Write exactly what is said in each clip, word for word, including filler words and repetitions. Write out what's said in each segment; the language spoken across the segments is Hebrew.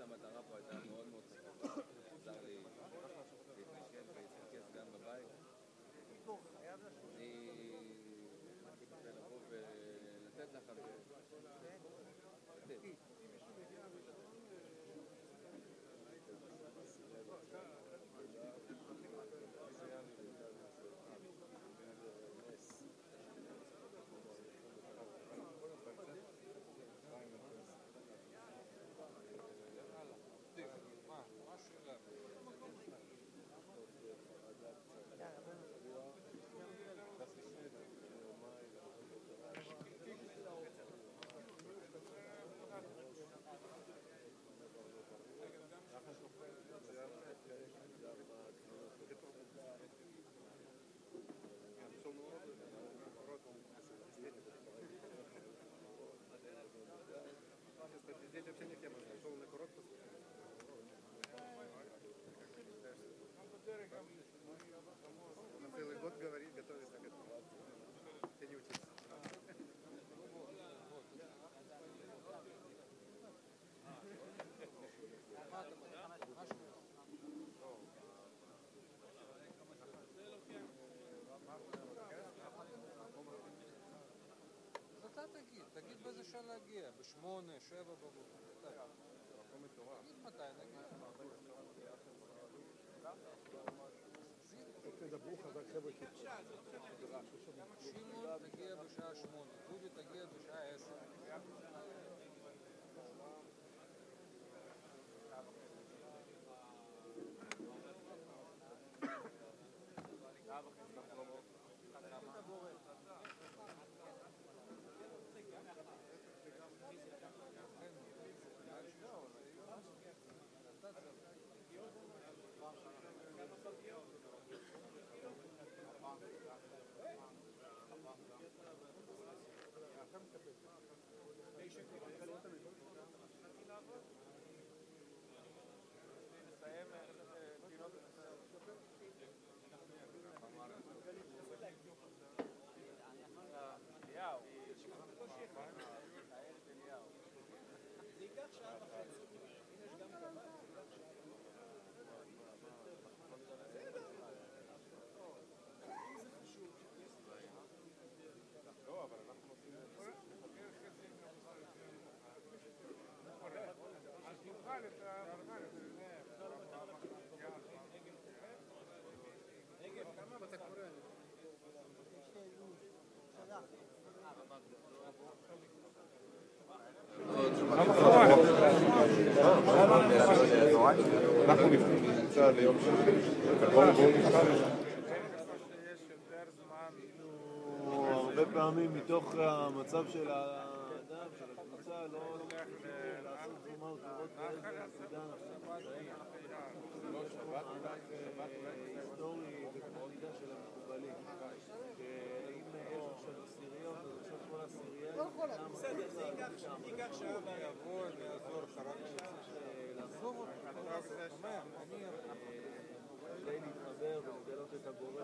המטרה פה הייתה מאוד מאוד חשובה. עזר לי להתנקד ולהתרכז גם בבית. אני רוצה לבוא ולתת לך לתת. Здесь вообще не тема, шел на короткую. На целый год говорить, готовиться к этому. Ты не учишься. תגיד, תגיד באיזה שעה להגיע, בשמונה, שבע בבוקר. תגיד מתי נגיע. תדברו חזק חבר'ה. שמעון תגיע בשעה שמונה, דודי תגיע בשעה עשר. אנחנו נמצא ליום שני. בואו נמצא הרבה פעמים מתוך המצב של האדם, של הקבוצה, לא לעשות זום אאוט, לראות באיזה נקודה אנחנו נמצאים. היסטורי ובמידה של המקובלים. שאם יש עכשיו עשיריות, אז עכשיו כל עשירייה... לא יכול, בסדר, זה ייקח שעה ויבוא, ויעזור לך, רק אני רוצה לעזור אותך, אני כדי להתחבר ולגלות את הבורא.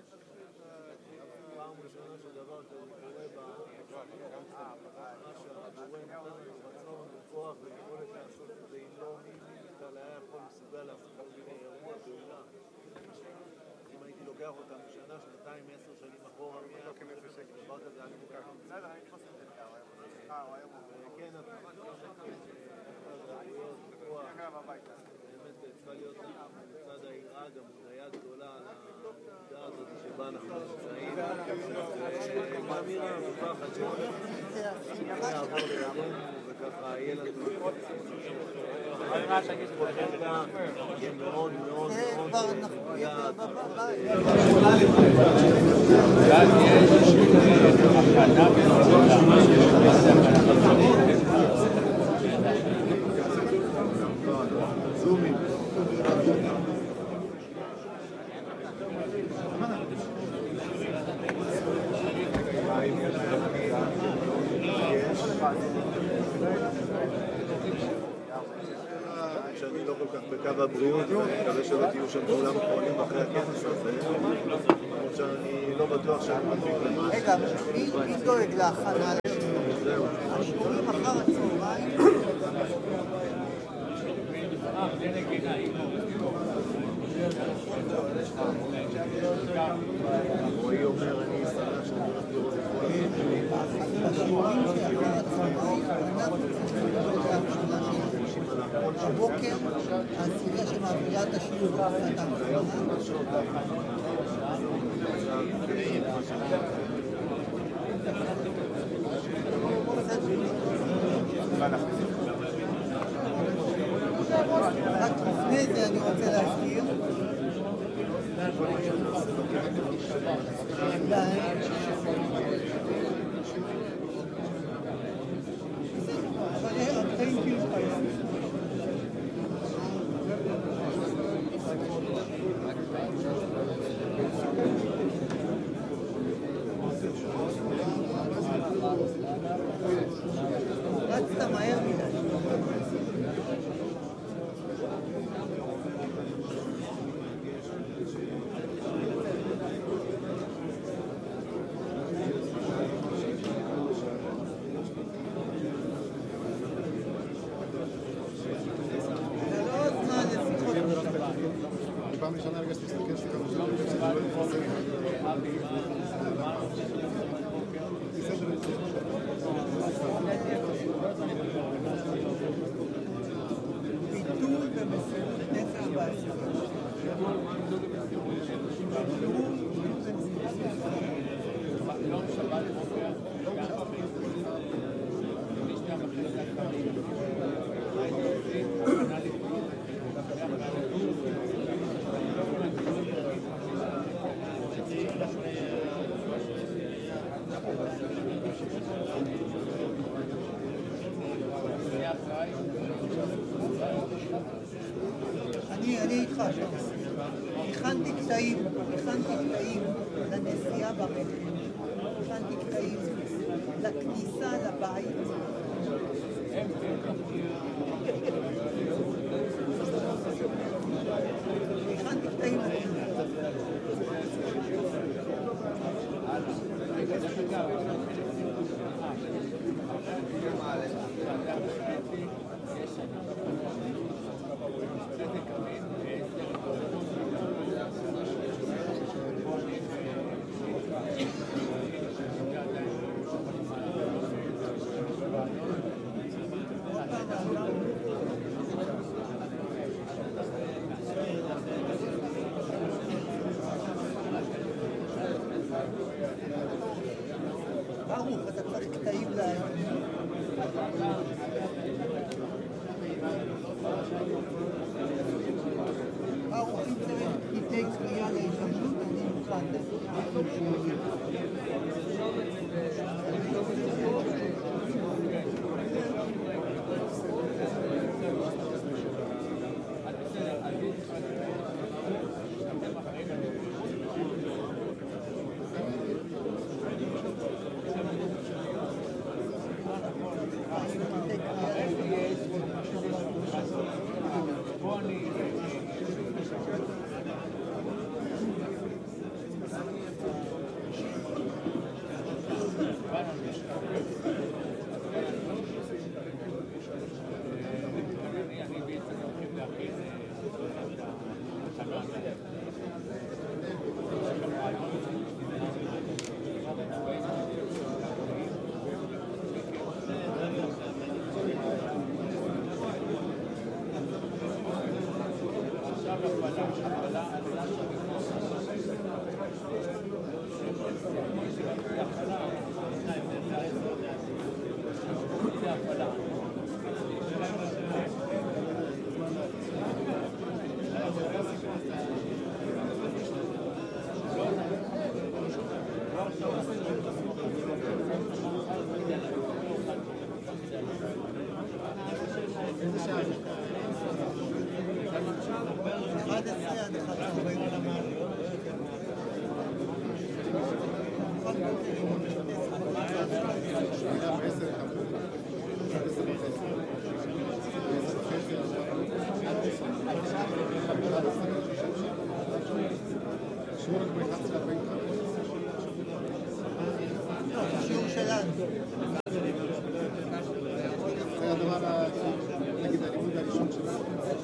פעם ראשונה שדבר כזה קורה מה שהבורא נתן לנו רצון וכוח ויכולת לעשות את זה, אם לא מי בכלל היה יכול מסוגל לעשות את זה אירוע פעולה. אם הייתי לוקח אותם בשנה, שנתיים, עשר שנים אחורה, מי היה יכול לעשות את דבר כזה, אני מוכר. בסדר, אני חושב את זה, הוא היה מוכר. וכן, אתה באמת צריכה להיות מצד העירה גם הודיה גדולה על העובדה הזאת שבה אנחנו נמצאים. ואמירה מפחד שהולך יעבור לידינו וככה יהיה לנו יהיה מאוד מאוד מאוד יעד. זומים. שאני לא כל כך בקו הבריאות, ואני מקווה שלא תהיו שם כולם פועלים אחרי הכנס הזה, למרות שאני לא בטוח שאני מדביק למשהו. רגע, מי דואג להכנה? זהו. השיעורים אחר הצהריים רועי אומר, אני שמח שאני הולך לראות את כל הסיפורים. בשיעורים שאחרי הצהריים אנחנו צריכים לראות ההתחלה שלה. בבוקר העשירייה שמעבירה את השיעור בקצת ההתחלה. רק לפני זה אני רוצה להזכיר רצת מהר מדי. פעם ראשונה הרגשתי להסתכל שכמה שזה שזה לא יתפרסם. ביטול ומסירות נפש בעשייה. אני, אני איתך שם. הכנתי קטעים, הכנתי קטעים לנסיעה ברכב. הכנתי קטעים לכניסה לבית. הכנתי קטעים ברוך, אתה צריך קטעים להם. ברוך, אם צריך קטעי קריאה להתעמלות, אני מוכן. השיעור שלנו. זה הדבר, נגיד, הלימוד הראשון שלנו.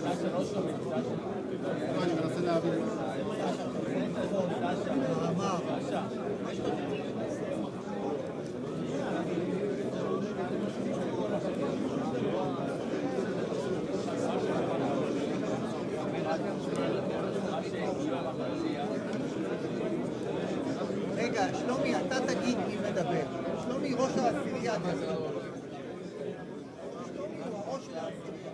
שלומי, אתה תגיד מי מדבר. שלומי, ראש העשירייה. שלומי הוא הראש של העשירייה.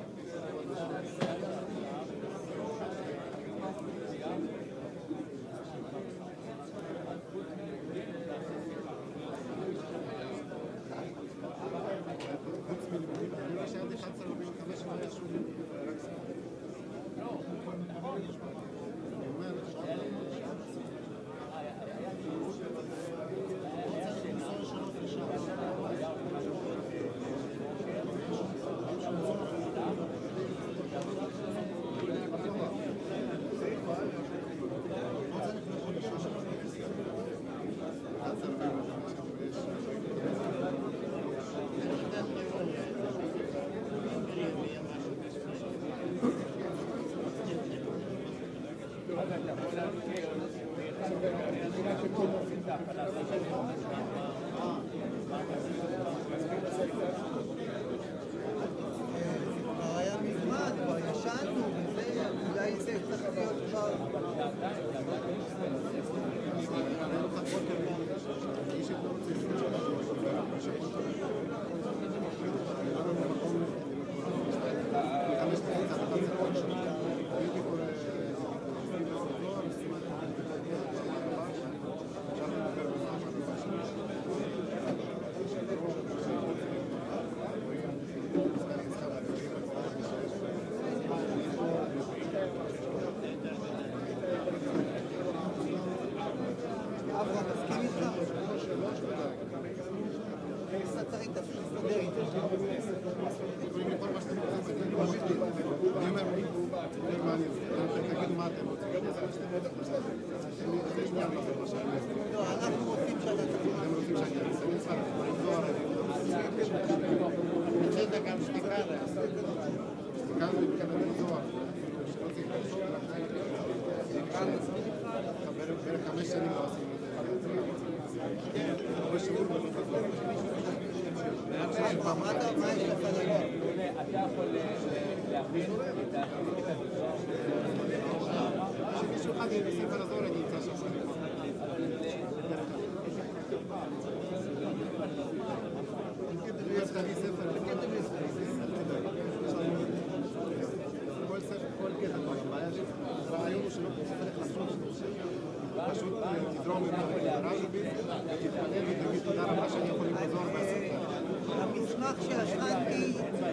המסמך שהכנתי,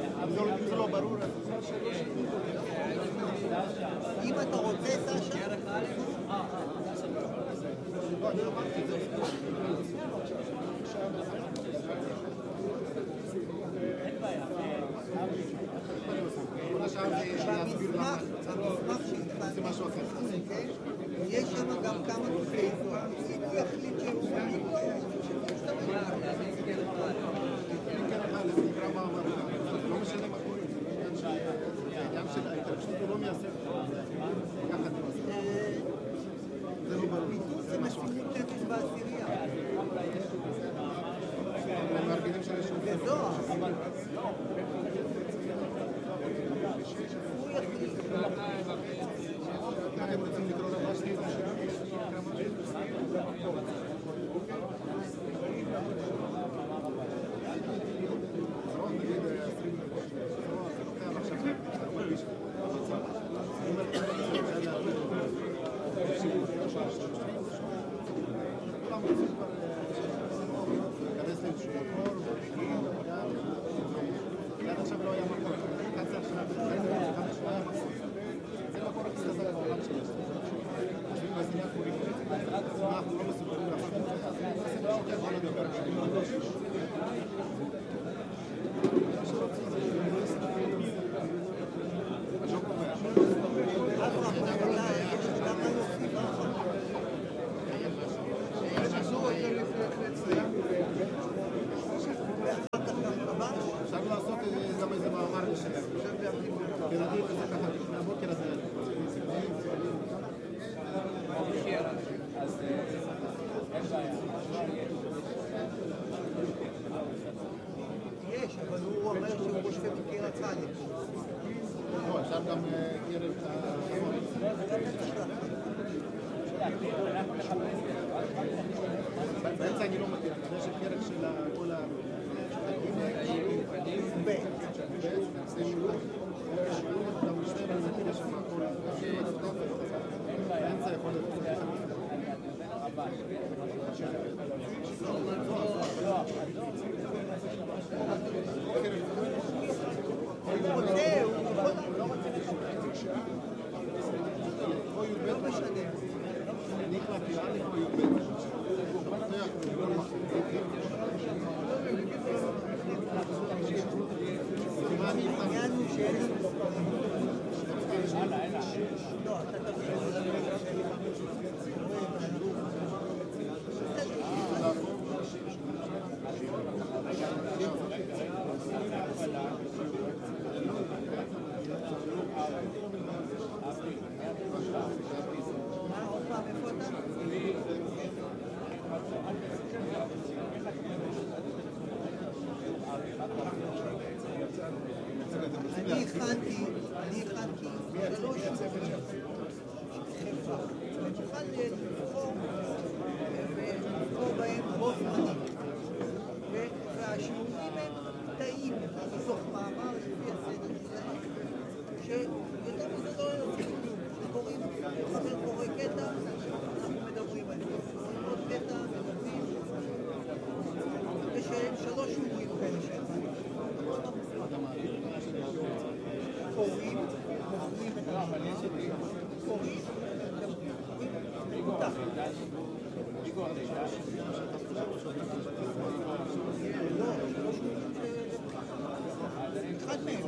זה לא ברור. אם אתה רוצה, סשה? לא, אני אמרתי את זה. אין בעיה. במסמך שהכנתי, יש שם גם כמה תופעי זוהר. אם הוא יחליט שהוא לא משנה מה קורה. גם של ההתרגשות הוא לא מייסף. ככה אתם עושים. זה לא ברור. ביטוס זה מסירות נפש בעשירייה. הם מארגנים של איזשהו... זה זוהר. הוא יחליט. אתם רוצים לקרוא לבא שלי? יש, אבל הוא אומר שהוא חושב בקיר הצעני. לא, אפשר גם קיר את ה... באמצע אני לא מכיר, אתה יודע שפרק של כל ה... ב' זה שיעור, גם משנה בנתיב יש שם הכל, באמצע יכול להיות לא משנה אני כבר פירעתי פה יובל העניין הוא שאין לא, אתה מה עוד פעם, איפה אתה? אני הכנתי, אני הכנתי שלוש חיפה, ותוכל לבחור ולבחור בהם בו זמנית, והשיעורים הם תאים מתוך מאמר לפי הסדר שלהם, שיותר מזה לא יוצאים כלום, שקוראים, חבר קורא קטע, אנחנו מדברים עליהם, קוראים עוד קטע, מדברים, יש שלוש שיעורים כאלה שהם קוראים, מוכרים את הרמנים, קוראים, מתחת. לא, שלוש שיעורים אחד מהם.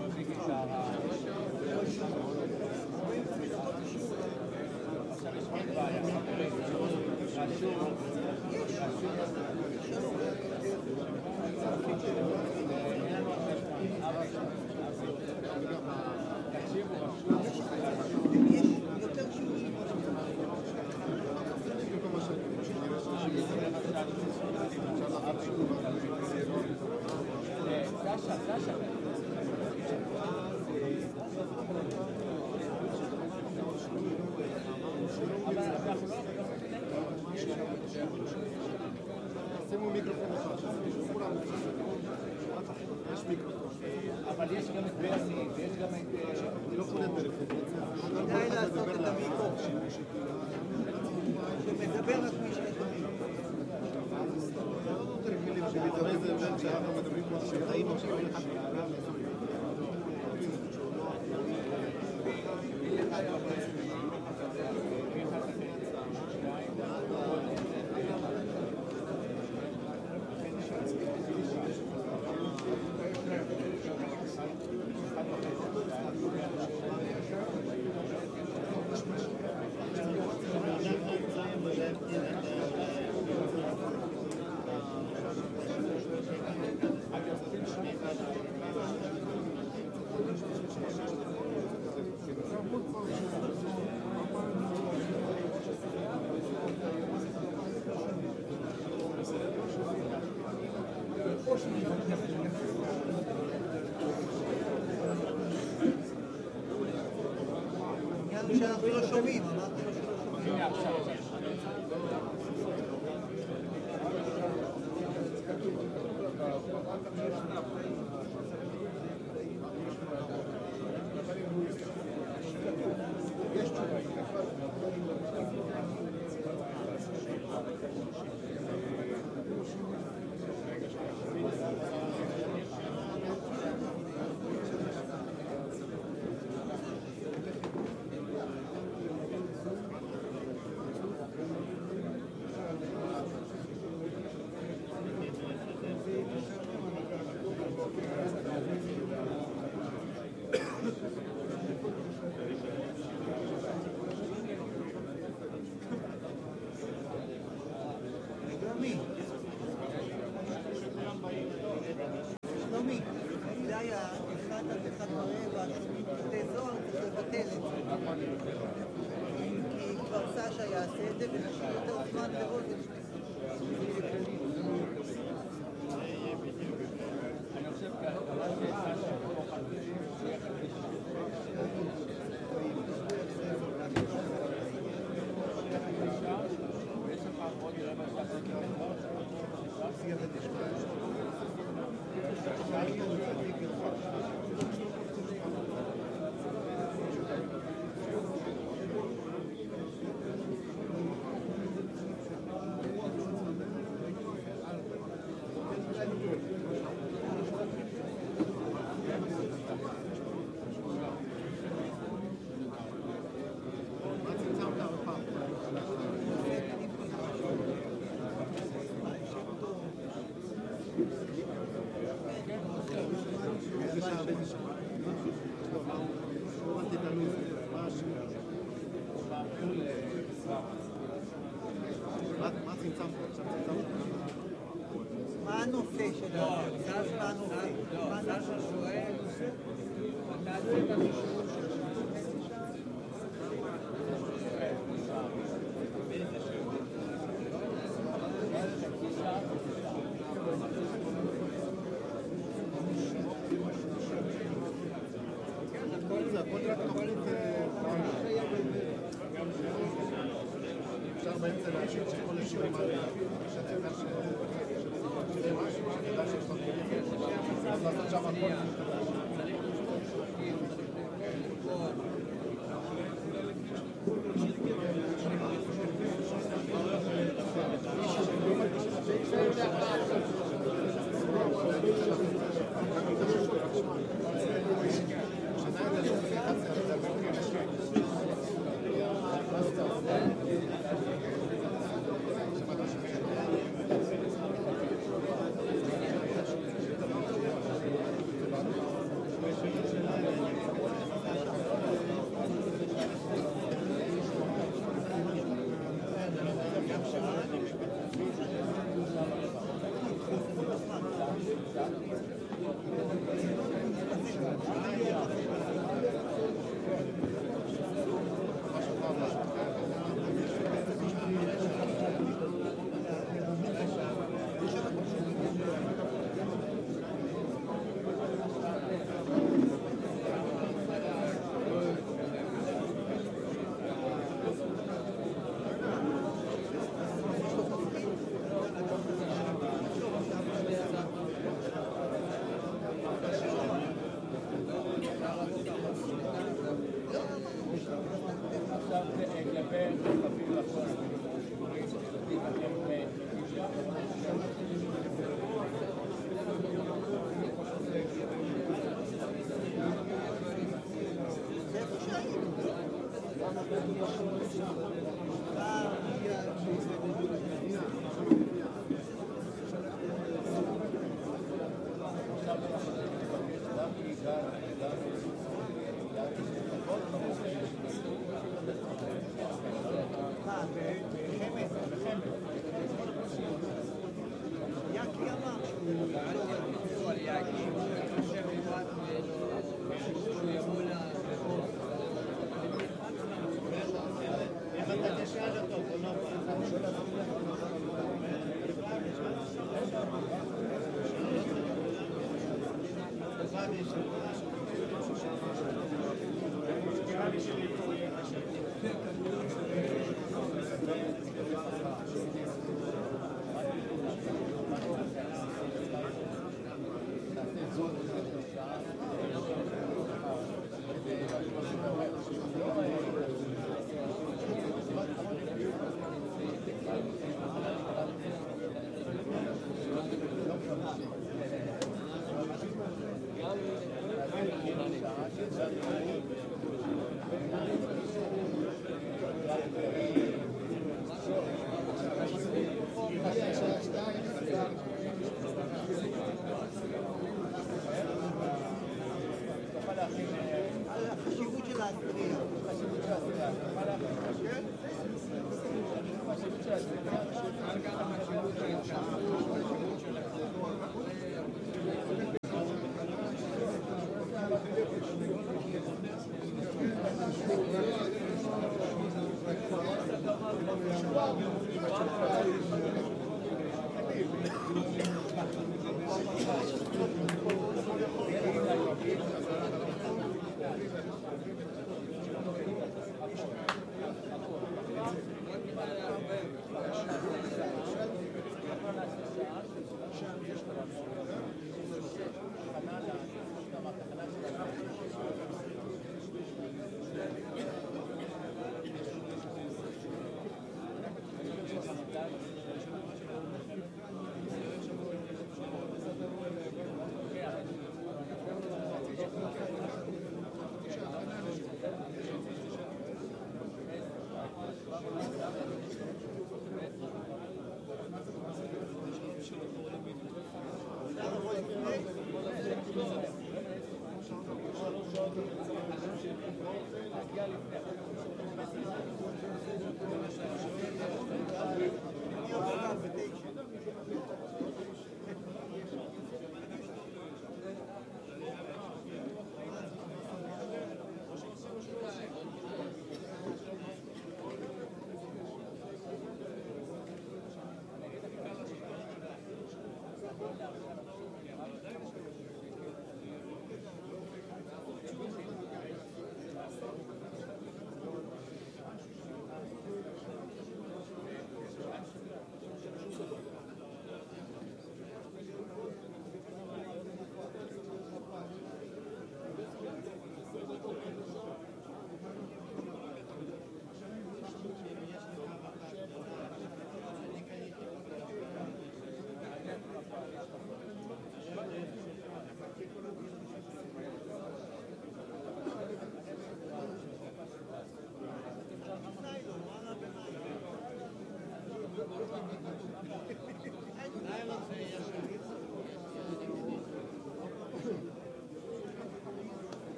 יש יותר שיעורים. סשה, סשה. שימו מיקרופון אחד, כולם יש מיקרופון. אבל יש גם את ברסי, ויש גם את... אני לא קונה טלפון. כדאי לעשות את המיקרופון. שמדבר רק מי שיש לו מיקרופון. מילים שלי, אתה רואה איזה הבדל שאנחנו מדברים פה שחיים עכשיו כל אחד בעולם. העניין שאנחנו לא שומעים, אמרתי לו שלא שומעים. הנה עכשיו. יש תשובה. שלומי, זה היה אחד עד אחד ורבע, שומעים בתי זוהר, צריך לבטל את זה. כי כבר סשה יעשה את זה, ונשאיר יותר זמן לרוזנשטיין. אני חושב ככה, שסשה פה חלטים, שיהיה חלטים. ויש לך עוד רבע שעה. בשעה באיזה שעה? לא הבנתי את הלו"ז, מה השעה? מה צמצמת? עכשיו צמצמת? מה הנושא של הסרט? מה הנושא? מה סשה שואל, אתה עשית מישהו זה הכל רק תוכנית אפשר באמצע להשאיר שכל השירים האלה שאתה יודע שזה משהו שאני יודע שיש לך כלים אז לעשות שם הכל על החשיבות של העשירייה.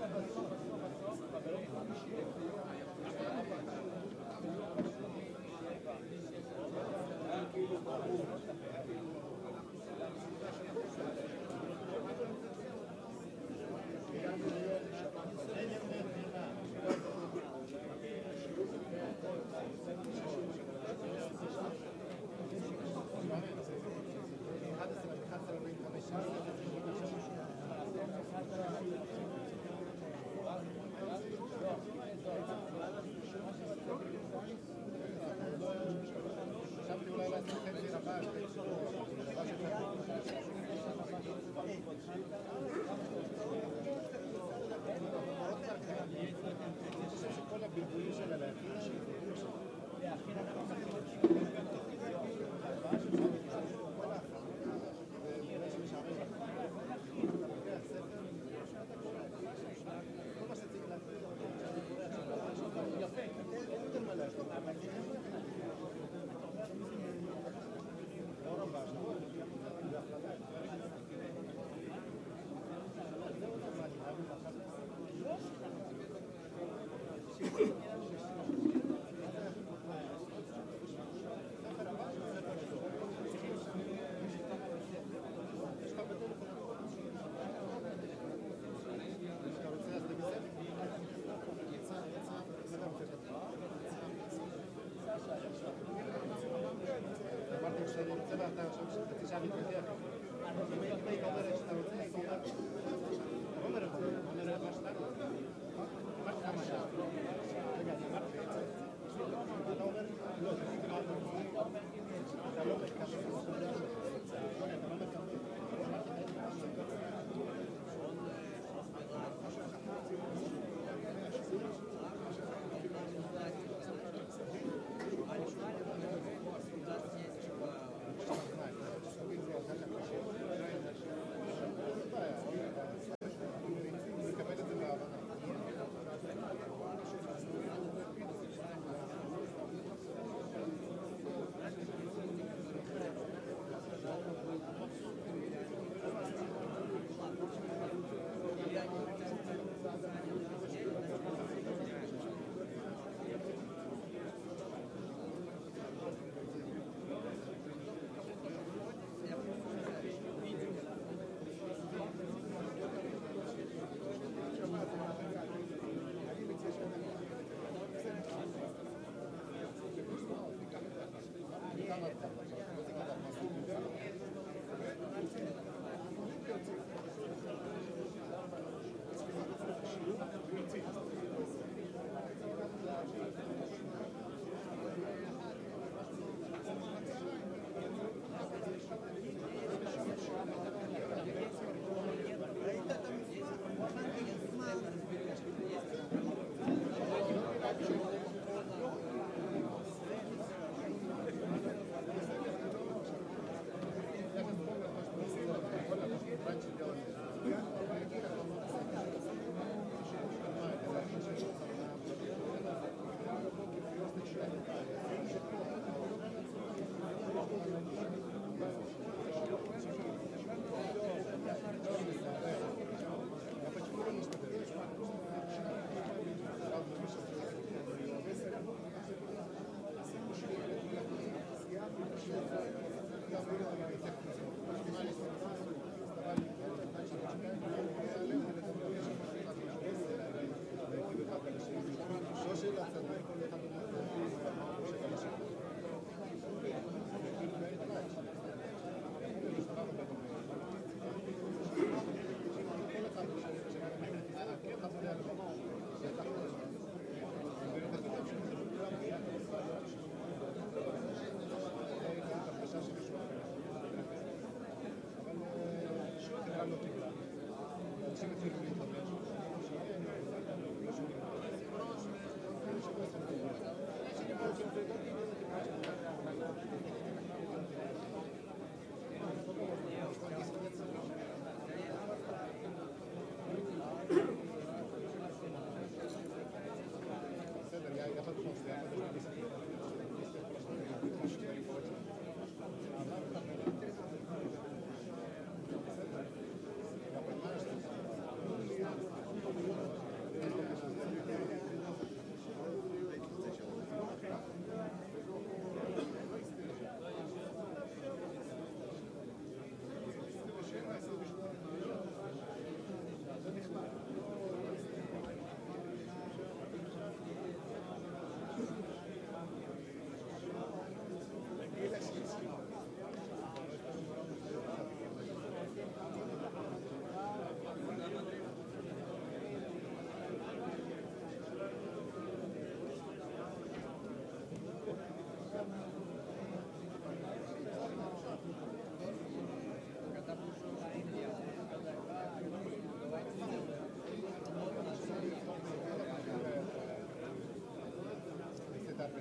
חשבתי אולי לעשות חצי רבה, כל הבלבולים שלה להכיר אמרתי שאני רוצה ואתה עכשיו חצי שעה מתווכח אם היית אומרת שאתה רוצה לעשות אתה אומר את זה, אתה אומר מה שאתה רוצה אמרתי לך מה שאתה רגע, אני אמרתי אתה אומר לא, תגיד מה אתה רוצה אתה לא מתקשר אתה לא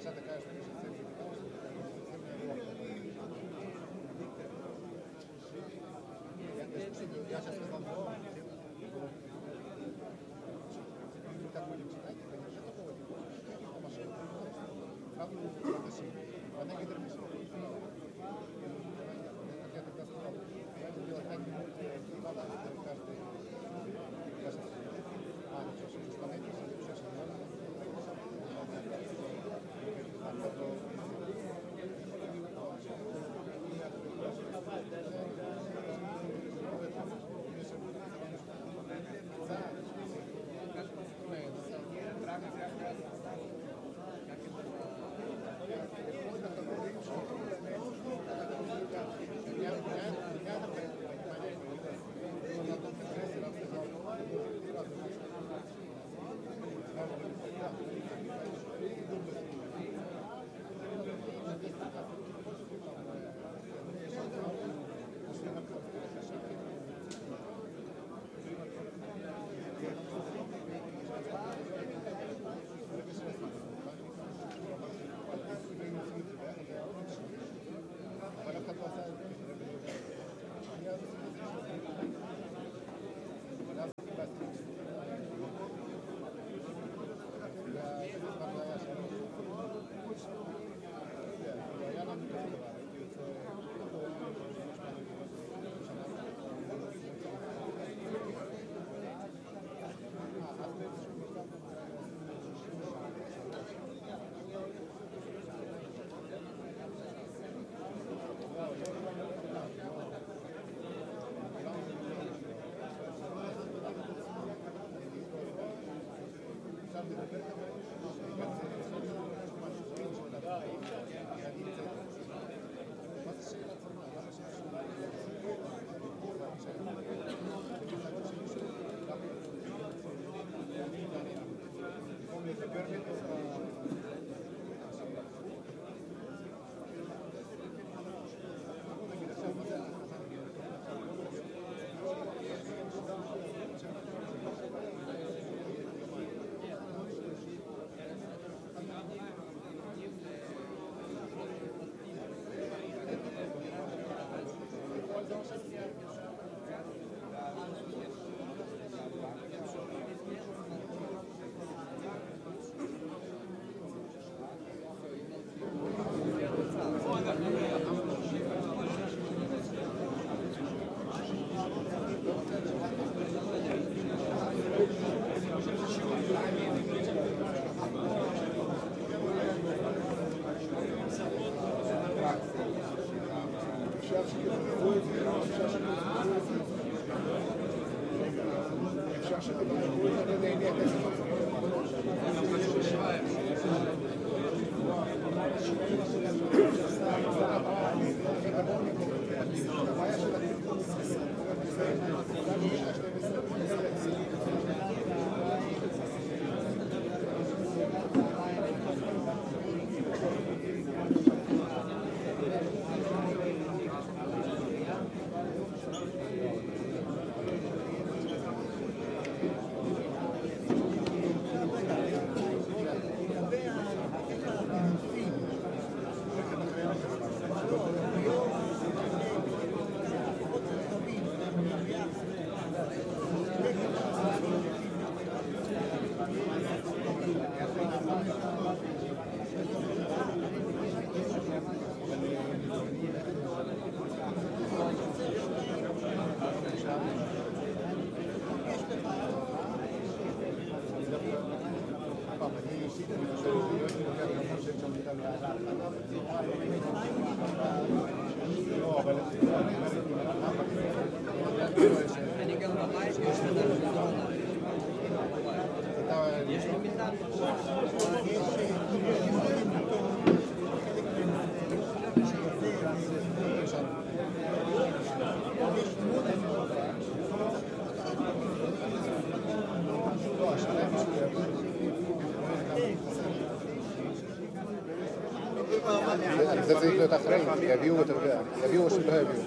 עכשיו דקה שלי שזה я сейчас сказал, так будем читать, конечно, такого машину. Сразу отношения. Она говорит, как я тогда сказал, я сделал пять минут, надо каждый. А, ну что, что исполнитель, что что אני גם בבית, יש לדעת יש לי מיטה. זה צריך להיות אחרי, יביאו את זה, יביאו או שלא יביאו.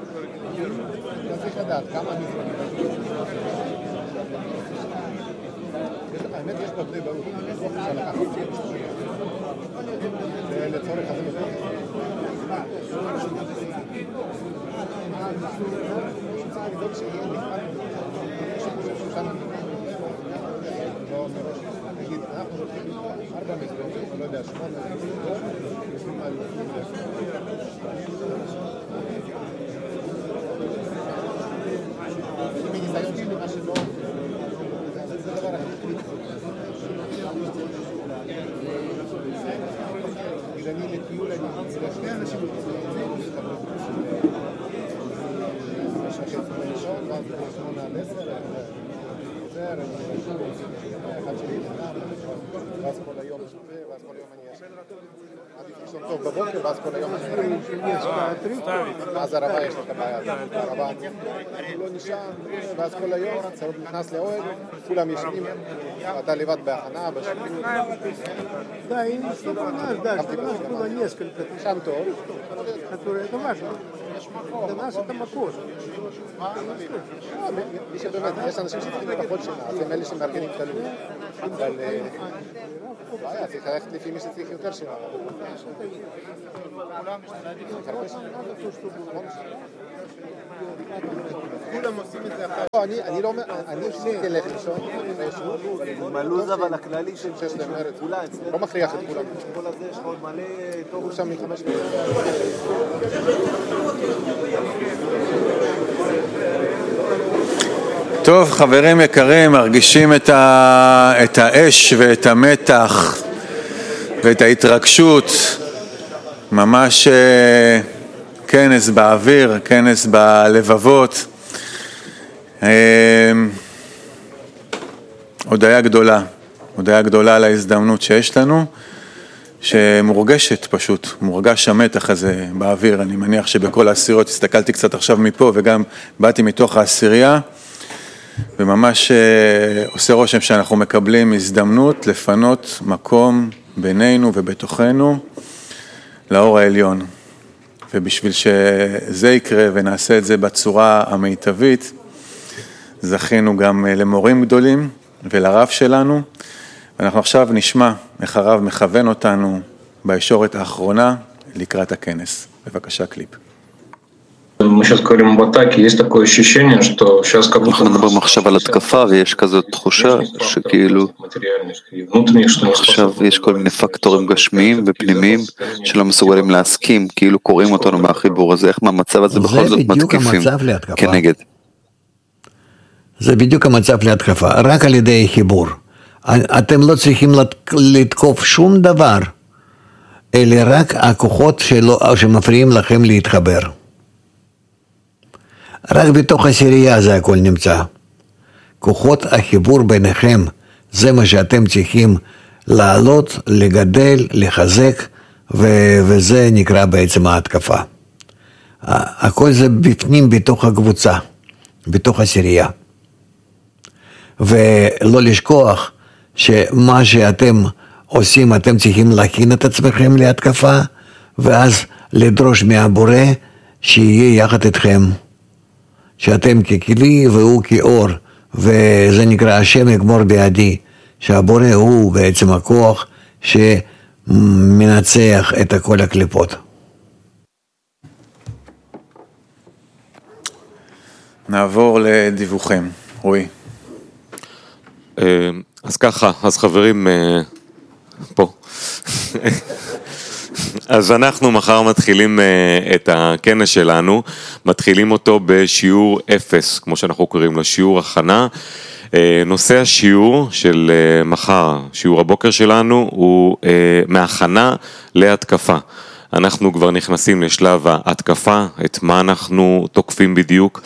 אתה צריך לדעת כמה מזרונים. האמת יש פה בני ברוך, אפשר לקחת זה לצורך הזה לבדוק שיהיה נפעל לא מראש נגיד אנחנו הולכים ארבע מזברות, לא יודע, שמונה מזברות יושבים על מניסיון שלי מה שלא זה דבר הכי אני לטיול, אני שני אנשים ראשון, ואז שמונה על עשר, עוזר, אחד שלי לנם, ואז כל היום שופה, ואז כל היום אני ישן עדיף לישון טוב בבוקר, ואז כל היום אני ואז הרבה יש לו את הבעיה, הרבה לא נשאר, ואז כל היום נכנס לאוהל, כולם ישנים, אתה לבד בהכנה, בשביל Да, и что наш, да, что у нас было несколько, שם טוב, которые, это важно. Для нас это макош. מי שבאמת, יש אנשים שצריכים פחות שנה, אז הם אלה שמארגנים את הלו"ז. אבל בעיה, צריך ללכת לפי מי שצריך יותר שנה. כולם עושים את זה אחר. לא, אני לא אומר, אני תלך לישון, בלוז אבל הכללי של שש למרד, לא מכריח את כולם. כל הזה יש עוד מלא טוב. הוא שם מחמש מאות. טוב, חברים יקרים, מרגישים את, ה... את האש ואת המתח ואת ההתרגשות, ממש כנס באוויר, כנס בלבבות. הודיה גדולה, הודיה גדולה על ההזדמנות שיש לנו, שמורגשת פשוט, מורגש המתח הזה באוויר. אני מניח שבכל העשיריות, הסתכלתי קצת עכשיו מפה וגם באתי מתוך העשירייה, וממש עושה רושם שאנחנו מקבלים הזדמנות לפנות מקום בינינו ובתוכנו לאור העליון. ובשביל שזה יקרה ונעשה את זה בצורה המיטבית, זכינו גם למורים גדולים ולרב שלנו, ואנחנו עכשיו נשמע איך הרב מכוון אותנו בישורת האחרונה לקראת הכנס. בבקשה קליפ. Мы сейчас говорим об атаке, есть такое ощущение, что сейчас как будто... אנחנו מדברים עכשיו על התקפה ויש כזאת תחושה שכאילו עכשיו יש כל מיני פקטורים גשמיים ופנימיים שלא מסוגלים להסכים, כאילו קוראים אותנו מהחיבור הזה, איך מהמצב הזה בכל זאת מתקיפים כנגד. זה בדיוק המצב להתקפה, רק על ידי חיבור. אתם לא צריכים לתקוף שום דבר, אלא רק הכוחות שמפריעים לכם להתחבר. רק בתוך עשירייה זה הכל נמצא. כוחות החיבור ביניכם, זה מה שאתם צריכים לעלות, לגדל, לחזק, ו- וזה נקרא בעצם ההתקפה. הכל זה בפנים בתוך הקבוצה, בתוך עשירייה. ולא לשכוח שמה שאתם עושים, אתם צריכים להכין את עצמכם להתקפה, ואז לדרוש מהבורא שיהיה יחד איתכם. שאתם ככלי והוא כאור, וזה נקרא השם יגמור בידי, שהבורא הוא בעצם הכוח שמנצח את כל הקליפות. נעבור לדיווחים. רועי. אז ככה, אז חברים, פה. אז אנחנו מחר מתחילים את הכנס שלנו, מתחילים אותו בשיעור אפס, כמו שאנחנו קוראים לו, שיעור הכנה. נושא השיעור של מחר, שיעור הבוקר שלנו, הוא מהכנה להתקפה. אנחנו כבר נכנסים לשלב ההתקפה, את מה אנחנו תוקפים בדיוק,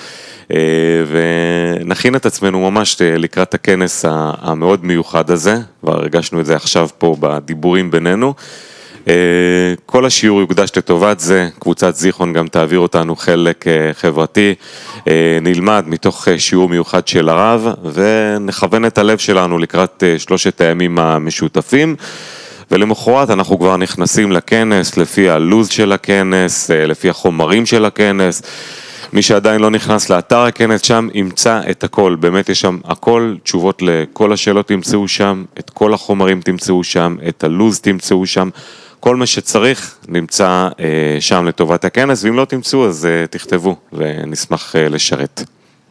ונכין את עצמנו ממש לקראת הכנס המאוד מיוחד הזה, והרגשנו את זה עכשיו פה בדיבורים בינינו. כל השיעור יוקדש לטובת זה, קבוצת זיכרון גם תעביר אותנו חלק חברתי, נלמד מתוך שיעור מיוחד של הרב, ונכוון את הלב שלנו לקראת שלושת הימים המשותפים, ולמחרת אנחנו כבר נכנסים לכנס, לפי הלוז של הכנס, לפי החומרים של הכנס, מי שעדיין לא נכנס לאתר הכנס שם, ימצא את הכל, באמת יש שם הכל, תשובות לכל השאלות תמצאו שם, את כל החומרים תמצאו שם, את הלוז תמצאו שם, כל מה שצריך נמצא אה, שם לטובת הכנס, ואם לא תמצאו אז אה, תכתבו ונשמח אה, לשרת.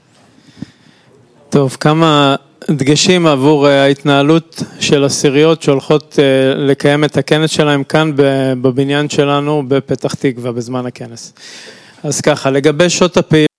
טוב, כמה דגשים עבור ההתנהלות של עשיריות שהולכות לקיים את הכנס שלהם כאן בבניין שלנו בפתח תקווה בזמן הכנס. אז ככה, לגבי שעות הפעילות,